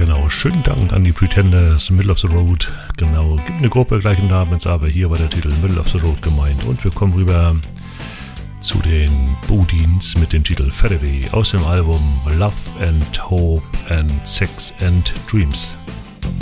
genau. Schönen Dank an die Pretenders, Middle of the Road. Genau, gibt eine Gruppe gleichen Namens, aber hier war der Titel Middle of the Road gemeint. Und wir kommen rüber zu den Bodins mit dem Titel Faraday aus dem Album Love and Hope and Sex and Dreams.